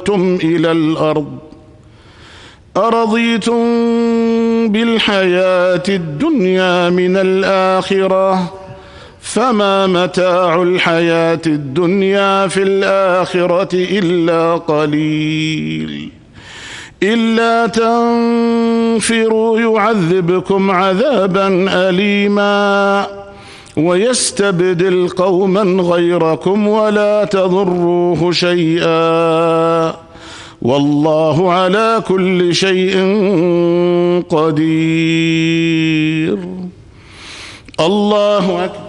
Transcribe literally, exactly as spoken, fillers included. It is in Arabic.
إلى الأرض أرضيتم بالحياة الدنيا من الآخرة فما متاع الحياة الدنيا في الآخرة إلا قليل إلا تنفروا يعذبكم عذابا أليما ويستبدل قوما غيركم ولا تضروه شيئا والله على كل شيء قدير. الله أكبر.